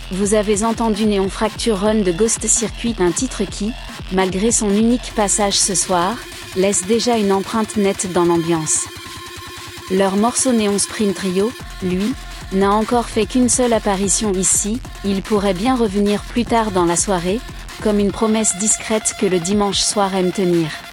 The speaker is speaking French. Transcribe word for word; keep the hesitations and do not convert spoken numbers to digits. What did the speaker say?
Vous avez entendu Néon Fracture Run de Ghost Circuit, un titre qui, malgré son unique passage ce soir, laisse déjà une empreinte nette dans l'ambiance. Leur morceau Néon Sprint Trio, lui, n'a encore fait qu'une seule apparition ici, il pourrait bien revenir plus tard dans la soirée, comme une promesse discrète que le dimanche soir aime tenir.